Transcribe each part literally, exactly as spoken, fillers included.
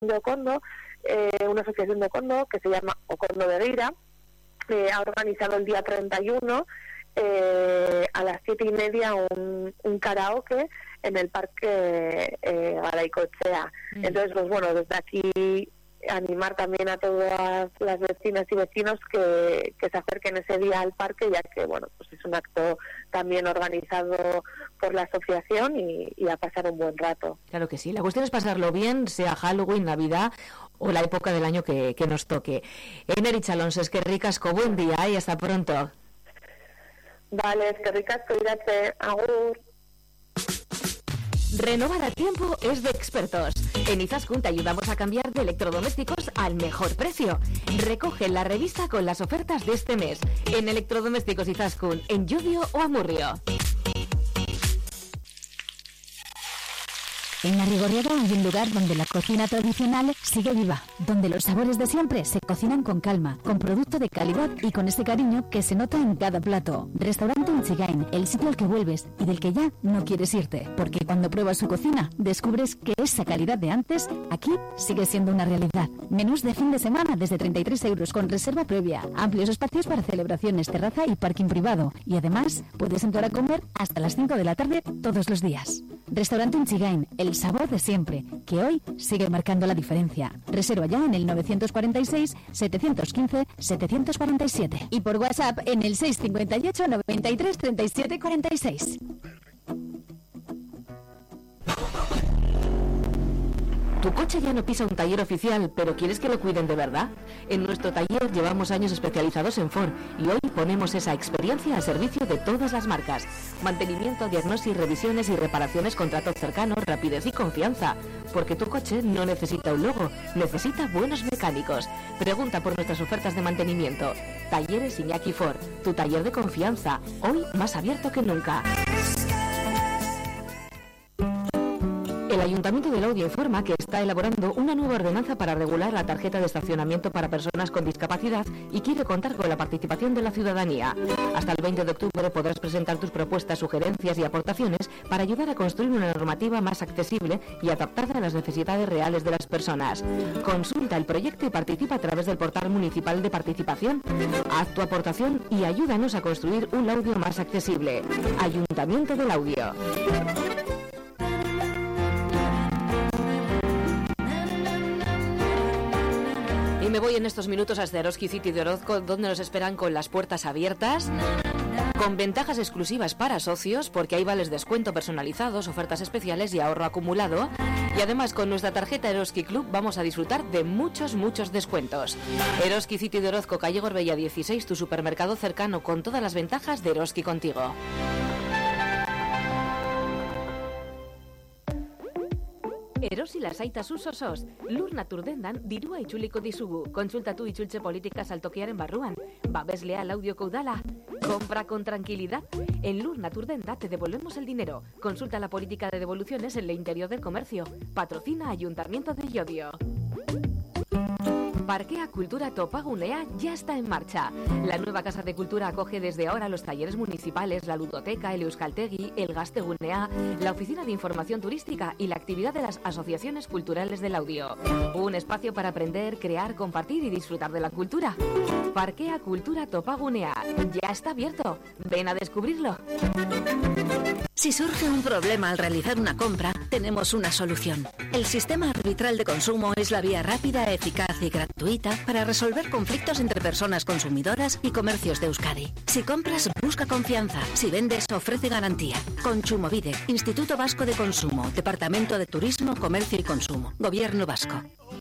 de Ocondo, eh, una asociación de Ocondo que se llama Ocondo de Gueira, eh, ha organizado el día treinta y uno eh, a las siete y media un, un karaoke en el parque eh, Garaycochea. Mm. Entonces, pues bueno, desde aquí animar también a todas las vecinas y vecinos que, que se acerquen ese día al parque, ya que bueno, pues es un acto también organizado por la asociación y, y a pasar un buen rato. Claro que sí, la cuestión es pasarlo bien, sea Halloween, Navidad o la época del año que, que nos toque. Eneritz Alonso, es que ricasco, buen día y hasta pronto. Vale, es que ricasco, cuídate, agur. Renovar a tiempo es de expertos. En Izaskun te ayudamos a cambiar de electrodomésticos al mejor precio. Recoge la revista con las ofertas de este mes en Electrodomésticos Izaskun, en Llodio o Amurrio. En Arrigorriaga hay un lugar donde la cocina tradicional sigue viva, donde los sabores de siempre se cocinan con calma, con producto de calidad y con ese cariño que se nota en cada plato. Restaurante Inchigain, el sitio al que vuelves y del que ya no quieres irte, porque cuando pruebas su cocina descubres que esa calidad de antes aquí sigue siendo una realidad. Menús de fin de semana desde treinta y tres euros con reserva previa, amplios espacios para celebraciones, terraza y parking privado, y además puedes entrar a comer hasta las cinco de la tarde todos los días. Restaurante Inchigain, el sabor de siempre, que hoy sigue marcando la diferencia. Reserva ya en el novecientos cuarenta y seis, setecientos quince, setecientos cuarenta y siete y por WhatsApp en el seis cincuenta y ocho, noventa y tres, treinta y siete, cuarenta y seis. ¿Tu coche ya no pisa un taller oficial, pero quieres que lo cuiden de verdad? En nuestro taller llevamos años especializados en Ford y hoy ponemos esa experiencia al servicio de todas las marcas. Mantenimiento, diagnosis, revisiones y reparaciones con trato cercano, rapidez y confianza. Porque tu coche no necesita un logo, necesita buenos mecánicos. Pregunta por nuestras ofertas de mantenimiento. Talleres Iñaki Ford, tu taller de confianza, hoy más abierto que nunca. El Ayuntamiento de Laudio informa que está elaborando una nueva ordenanza para regular la tarjeta de estacionamiento para personas con discapacidad y quiere contar con la participación de la ciudadanía. Hasta el veinte de octubre podrás presentar tus propuestas, sugerencias y aportaciones para ayudar a construir una normativa más accesible y adaptada a las necesidades reales de las personas. Consulta el proyecto y participa a través del portal municipal de participación. Haz tu aportación y ayúdanos a construir un Laudio más accesible. Ayuntamiento de Laudio. Y me voy en estos minutos hasta Eroski City de Orozco, donde nos esperan con las puertas abiertas, con ventajas exclusivas para socios, porque hay vales descuento personalizados, ofertas especiales y ahorro acumulado. Y además con nuestra tarjeta Eroski Club vamos a disfrutar de muchos, muchos descuentos. Eroski City de Orozco, calle Gorbella dieciséis, tu supermercado cercano con todas las ventajas de Eroski contigo. Erosi lasaitas usosos, lur naturdendan dirua itzuliko dizugu. Kontsultatu itzultze politika saltokiaren barruan. Babeslea Laudioko udala. Compra con tranquilidad. En Lur Naturdenda te devolvemos el dinero. Consulta la política de devoluciones en el interior del comercio. Patrocina Ayuntamiento de Llodio. Parkea Kultura Topagunea ya está en marcha. La nueva Casa de Cultura acoge desde ahora los talleres municipales, la ludoteca, el Euskaltegi, el Gaztegunea, la oficina de información turística y la actividad de las asociaciones culturales del Laudio. Un espacio para aprender, crear, compartir y disfrutar de la cultura. Parkea Kultura Topagunea ya está abierto. Ven a descubrirlo. Si surge un problema al realizar una compra, tenemos una solución. El sistema arbitral de consumo es la vía rápida, eficaz y gratuita para resolver conflictos entre personas consumidoras y comercios de Euskadi. Si compras, busca confianza. Si vendes, ofrece garantía. Kontsumobide, Instituto Vasco de Consumo, Departamento de Turismo, Comercio y Consumo, Gobierno Vasco.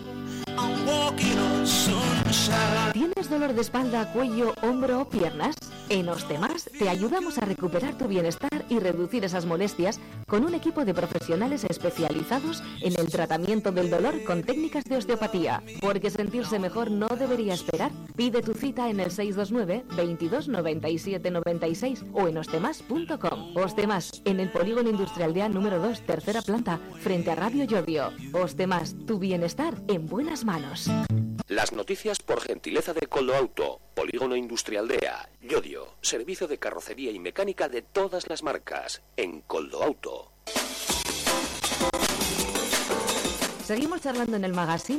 ¿Tienes dolor de espalda, cuello, hombro o piernas? En Ostemas te ayudamos a recuperar tu bienestar y reducir esas molestias con un equipo de profesionales especializados en el tratamiento del dolor con técnicas de osteopatía. Porque sentirse mejor no debería esperar. Pide tu cita en el seis dos nueve, veintidós, noventa y siete, noventa y seis o en ostemas punto com. Ostemas, en el Polígono Industrial de A número dos, tercera planta, frente a Radio Llodio. Ostemas, tu bienestar en buenas manos. Las noticias por gentileza de Coldo Auto, Polígono Industrial de A, Llodio, servicio de carrocería y mecánica de todas las marcas, en Coldo Auto. Seguimos charlando en el magazine